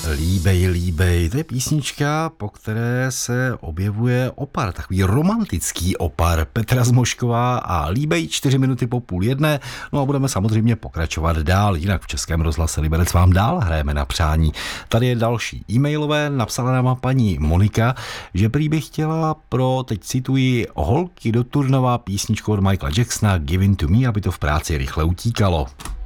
Líbej, líbej, to je písnička, po které se objevuje opar, takový romantický opar, Petra Zmošková a Líbej 4 minuty po 12:30. No a budeme samozřejmě pokračovat dál, jinak v Českém rozhlase Liberec vám dál hrajeme na přání. Tady je další e-mailové, napsala nám paní Monika, že prý by chtěla pro, teď cituji, holky do Turnova písničku od Michaela Jacksona Give In To Me, aby to v práci rychle utíkalo.